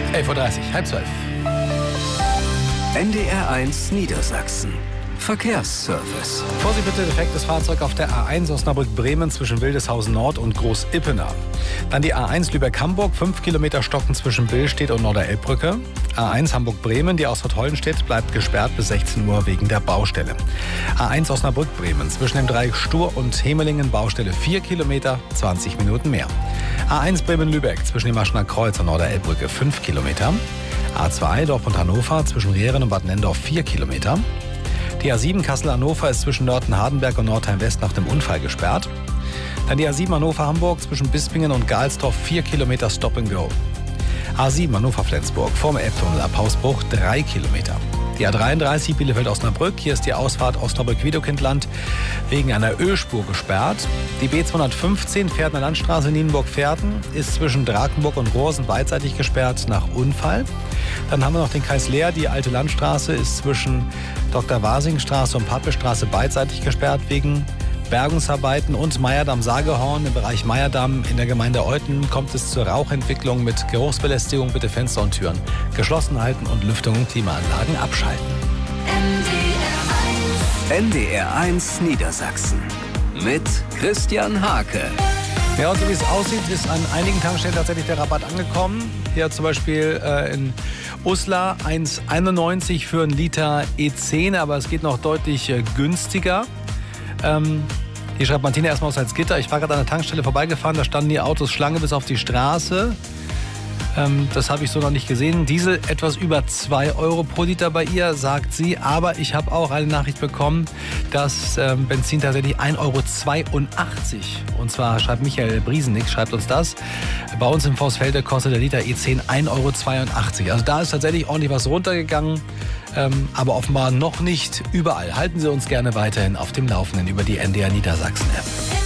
11:30 Uhr, halb 12. NDR1 Niedersachsen. Verkehrsservice. Vorsicht bitte, defektes Fahrzeug auf der A1 Osnabrück-Bremen zwischen Wildeshausen Nord und Groß-Ippenau. Dann die A1 Lübeck-Hamburg, 5 Kilometer Stocken zwischen Billstedt und Norderelbbrücke. A1 Hamburg-Bremen, die Ausfahrt-Hollenstedt bleibt gesperrt bis 16 Uhr wegen der Baustelle. A1 Osnabrück-Bremen zwischen dem Dreieck Stur und Hemelingen, Baustelle 4 Kilometer, 20 Minuten mehr. A1 Bremen-Lübeck zwischen dem Maschener Kreuz und Norderelbbrücke 5 Kilometer. A2 Dortmund-Hannover zwischen Rehren und Bad Nendorf 4 Kilometer. Die A7 Kassel-Hannover ist zwischen Nörten-Hardenberg und Nordheim-West nach dem Unfall gesperrt. Dann die A7 Hannover-Hamburg zwischen Bispingen und Galsdorf 4 Kilometer Stop and Go. A7 Hannover-Flensburg vorm Elbtunnel ab Hausbruch 3 Kilometer. Die A33 Bielefeld-Osnabrück, hier ist die Ausfahrt Osnabrück-Wiedekindland wegen einer Ölspur gesperrt. Die B215 Pferdner Landstraße Nienburg-Pferden ist zwischen Drakenburg und Rohrsen beidseitig gesperrt nach Unfall. Dann haben wir noch den Kreis Leer, die alte Landstraße ist zwischen Dr.-Wasing-Straße und Pappelstraße beidseitig gesperrt wegen Bergungsarbeiten und Meyerdamm-Sagehorn. Im Bereich Meyerdamm in der Gemeinde Euthen kommt es zur Rauchentwicklung mit Geruchsbelästigung. Bitte Fenster und Türen geschlossen halten und Lüftung und Klimaanlagen abschalten. NDR1 Niedersachsen mit Christian Hake. Ja, und so wie es aussieht, ist an einigen Tankstellen tatsächlich der Rabatt angekommen. Hier zum Beispiel in Uslar 1,91 für einen Liter E10, aber es geht noch deutlich günstiger. Hier schreibt Martina erstmal aus Salzgitter. Ich war gerade an der Tankstelle vorbeigefahren, da standen die Autos Schlange bis auf die Straße. Das habe ich so noch nicht gesehen. Diesel etwas über 2 Euro pro Liter bei ihr, sagt sie. Aber ich habe auch eine Nachricht bekommen, dass Benzin tatsächlich 1,82 Euro. Und zwar schreibt Michael Briesenig, schreibt uns das. Bei uns im Vorsfelde kostet der Liter E10 1,82 Euro. Also da ist tatsächlich ordentlich was runtergegangen. Aber offenbar noch nicht überall. Halten Sie uns gerne weiterhin auf dem Laufenden über die NDR Niedersachsen-App.